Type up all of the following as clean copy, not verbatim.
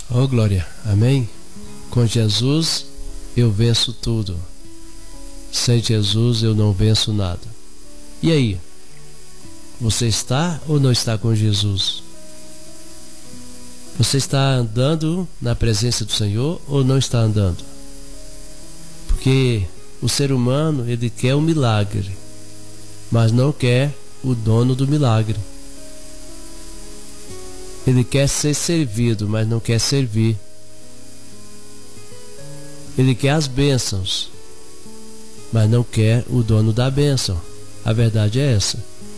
Oh, glória, amém? Com Jesus eu venço tudo. Sem Jesus eu não venço nada. E aí? Você está ou não está com Jesus? Você está andando na presença do Senhor ou não está andando? Porque o ser humano, ele quer o milagre, mas não quer o dono do milagre. Ele quer ser servido, mas não quer servir. Ele quer as bênçãos, mas não quer o dono da bênção. A verdade é essa.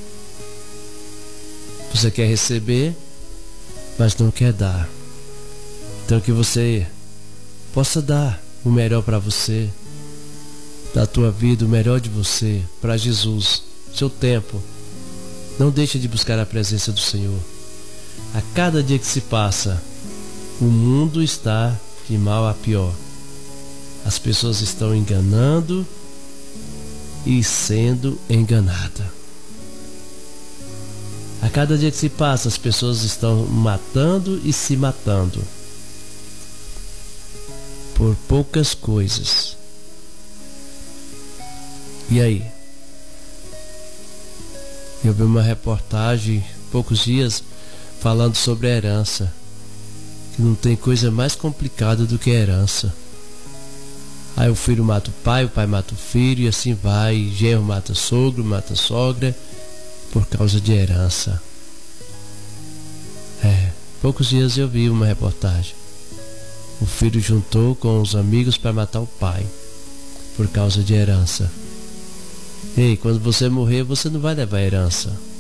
Você quer receber, mas não quer dar. Então que você possa dar o melhor para você, da tua vida, o melhor de você, para Jesus, seu tempo. Não deixe de buscar a presença do Senhor. A cada dia que se passa, o mundo está de mal a pior. As pessoas estão enganando e sendo enganadas. A cada dia que se passa, as pessoas estão matando e se matando por poucas coisas. E aí? Eu vi uma reportagem poucos dias falando sobre a herança, que não tem coisa mais complicada do que a herança. Aí o filho mata o pai mata o filho, e assim vai. Genro mata sogro, mata sogra, por causa de herança. Poucos dias eu vi uma reportagem. O filho juntou com os amigos para matar o pai, por causa de herança. Ei, quando você morrer, você não vai levar herança.